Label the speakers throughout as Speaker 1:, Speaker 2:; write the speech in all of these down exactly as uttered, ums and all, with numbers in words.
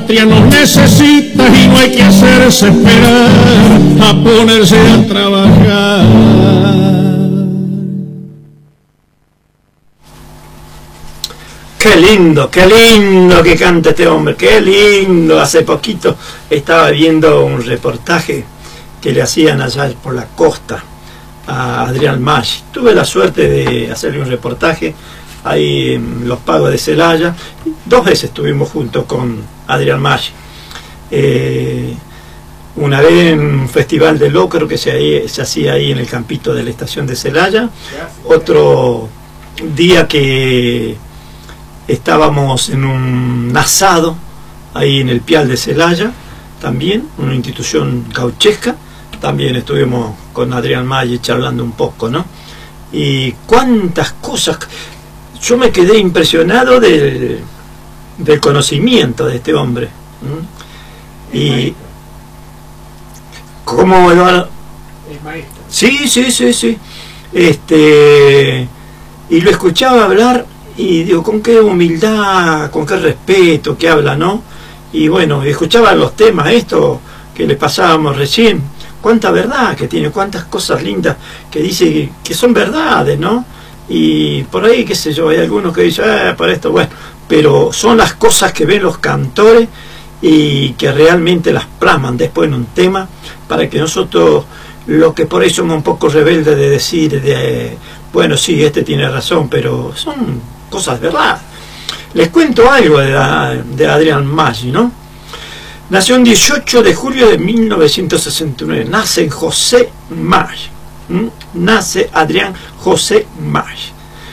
Speaker 1: patria nos necesita y no hay que hacerse esperar a ponerse a trabajar.
Speaker 2: Qué lindo, qué lindo que canta este hombre, qué lindo. Hace poquito estaba viendo un reportaje que le hacían allá por la costa a Adrián Maggi. Tuve la suerte de hacerle un reportaje ahí en Los Pagos de Celaya. Dos veces estuvimos juntos con Adrián Maggi. Eh, una vez en un festival de locro que se, se hacía ahí en el campito de la estación de Celaya. Otro día que estábamos en un asado ahí en el Pial de Celaya, también, una institución gauchesca. También estuvimos con Adrián Maggi charlando un poco, ¿no? Y cuántas cosas. Yo me quedé impresionado del, del conocimiento de este hombre. ¿Mm? Y cómo lo ha...
Speaker 3: El maestro.
Speaker 2: Sí, sí, sí, sí. Este, y lo escuchaba hablar y digo, con qué humildad, con qué respeto que habla, ¿no? Y bueno, escuchaba los temas estos que le pasábamos recién. Cuánta verdad que tiene, cuántas cosas lindas que dice que son verdades, ¿no? Y por ahí, qué sé yo, hay algunos que dicen, ah, para esto, bueno, pero son las cosas que ven los cantores y que realmente las plasman después en un tema, para que nosotros, lo que por ahí somos un poco rebeldes de decir, de, bueno, sí, este tiene razón, pero son cosas verdad. Les cuento algo de, la, de Adrián Maggi, ¿no? Nació el dieciocho de julio de mil novecientos sesenta y nueve, nace en José Maggi. ¿Mm? Nace Adrián José Maggi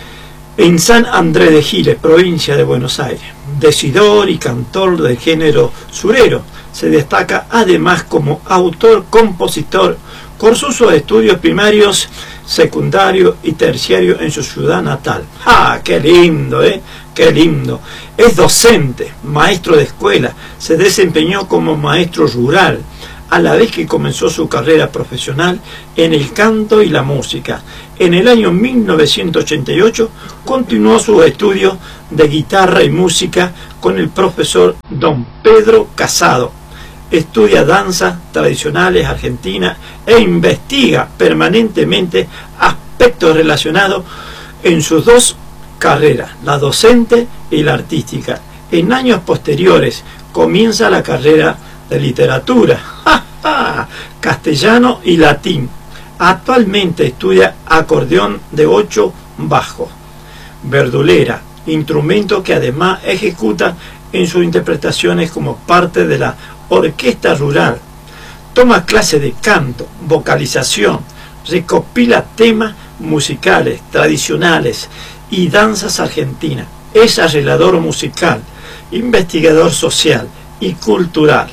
Speaker 2: en San Andrés de Giles, provincia de Buenos Aires. Decidor y cantor de género surero. Se destaca además como autor, compositor, cursó sus estudios primarios, secundarios y terciarios en su ciudad natal. ¡Ah, qué lindo, eh! ¡Qué lindo! Es docente, maestro de escuela, se desempeñó como maestro rural, a la vez que comenzó su carrera profesional en el canto y la música. En el año mil novecientos ochenta y ocho continuó sus estudios de guitarra y música con el profesor don Pedro Casado. Estudia danzas tradicionales argentinas e investiga permanentemente aspectos relacionados en sus dos carreras, la docente y la artística. En años posteriores comienza la carrera de literatura, ¡ja, ja!, castellano y latín. Actualmente estudia acordeón de ocho bajos, verdulera, instrumento que además ejecuta en sus interpretaciones como parte de la orquesta rural. Toma clases de canto, vocalización, recopila temas musicales, tradicionales y danzas argentinas. Es arreglador musical, investigador social y cultural.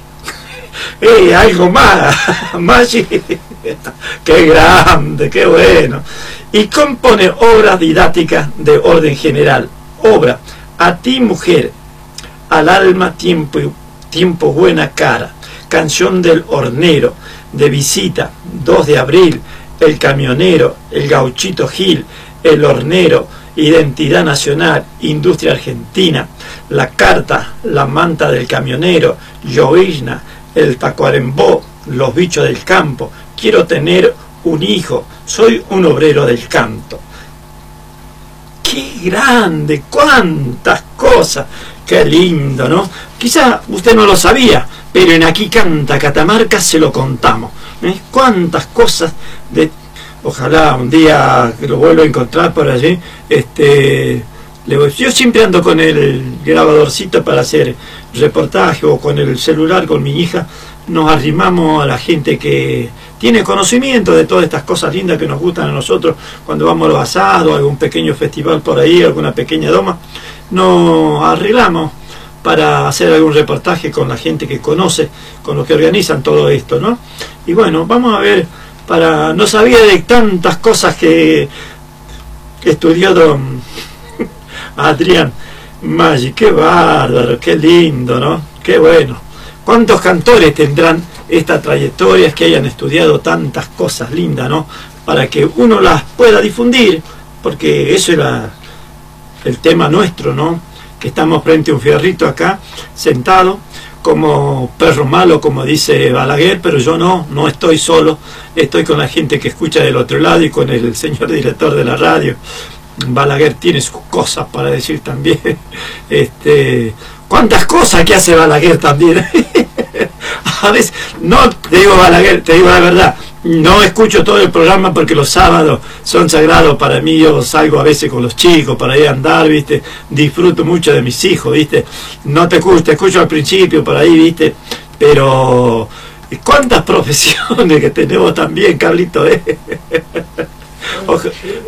Speaker 2: ¡Eh, algo más! Maggi, ¡qué grande, qué bueno! Y compone obras didácticas de orden general. Obra A ti mujer, Al alma tiempo, tiempo buena cara, Canción del hornero, De visita, dos de abril, El camionero, El gauchito Gil, El hornero, Identidad nacional, Industria argentina, La carta, La manta del camionero, Llovizna, El tacuarembó, Los bichos del campo, Quiero tener un hijo, Soy un obrero del canto. ¡Qué grande! ¡Cuántas cosas! ¡Qué lindo!, ¿no? Quizá usted no lo sabía, pero en Aquí Canta Catamarca se lo contamos. ¿eh? ¡Cuántas cosas! de Ojalá un día que lo vuelva a encontrar por allí. Este, le, yo siempre ando con el grabadorcito para hacer reportaje, o con el celular con mi hija. Nos arrimamos a la gente que tiene conocimiento de todas estas cosas lindas que nos gustan a nosotros. Cuando vamos a los asados, algún pequeño festival por ahí, alguna pequeña doma, nos arreglamos para hacer algún reportaje con la gente que conoce, con los que organizan todo esto, ¿no? Y bueno, vamos a ver. Para, no sabía de tantas cosas que, que estudió don Adrián Maggi. Qué bárbaro, qué lindo, ¿no? Qué bueno. ¿Cuántos cantores tendrán esta trayectoria, que hayan estudiado tantas cosas lindas, ¿no? Para que uno las pueda difundir, porque eso era el tema nuestro, ¿no? Que estamos frente a un fierrito acá, sentado, como perro malo, como dice Balaguer, pero yo no, no estoy solo, estoy con la gente que escucha del otro lado y con el señor director de la radio. Balaguer tiene sus cosas para decir también. Este, ¿cuántas cosas que hace Balaguer también? A veces, no te digo Balaguer, te digo la verdad, no escucho todo el programa porque los sábados son sagrados para mí. Yo salgo a veces con los chicos para ir a andar, ¿viste? Disfruto mucho de mis hijos, ¿viste? No te escucho, te escucho al principio por ahí, ¿viste? Pero cuántas profesiones que tenemos también, Carlito, ¿eh? Oja...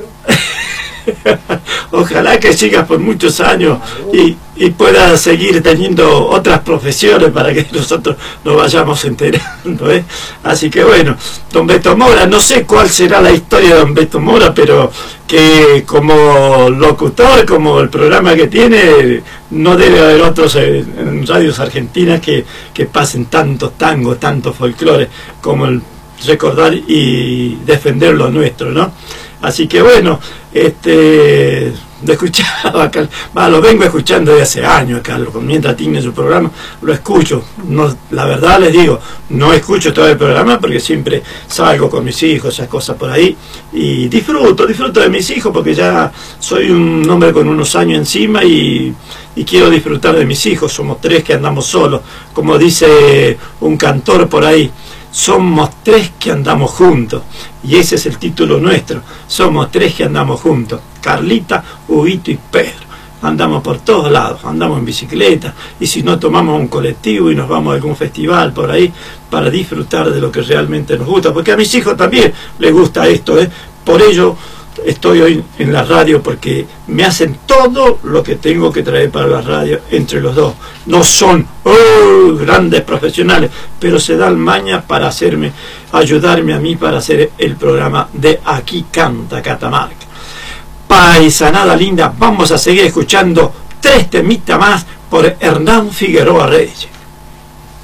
Speaker 2: Ojalá que sigas por muchos años y, y puedas seguir teniendo otras profesiones para que nosotros nos vayamos enterando, ¿eh? Así que bueno, don Beto Mora, no sé cuál será la historia de don Beto Mora, pero que como locutor, como el programa que tiene, no debe haber otros en radios argentinas que, que pasen tantos tangos, tantos folclores como el recordar y defender lo nuestro, ¿no? Así que bueno, este, lo escuchaba, bah, lo vengo escuchando desde hace años, Carlos, mientras tiene su programa, lo escucho. No, la verdad les digo, no escucho todo el programa porque siempre salgo con mis hijos, esas cosas por ahí, y disfruto, disfruto de mis hijos porque ya soy un hombre con unos años encima y, y quiero disfrutar de mis hijos. Somos tres que andamos solos, como dice un cantor por ahí. Somos tres que andamos juntos, y ese es el título nuestro. Somos tres que andamos juntos, Carlita, Huguito y Pedro. Andamos por todos lados, andamos en bicicleta, y si no tomamos un colectivo y nos vamos a algún festival por ahí para disfrutar de lo que realmente nos gusta, porque a mis hijos también les gusta esto, ¿eh? Por ello estoy hoy en la radio, porque me hacen todo lo que tengo que traer para la radio entre los dos. No son oh, grandes profesionales, pero se dan maña para hacerme, ayudarme a mí para hacer el programa de Aquí Canta Catamarca. Paisanada linda, vamos a seguir escuchando tres temitas más por Hernán Figueroa Reyes.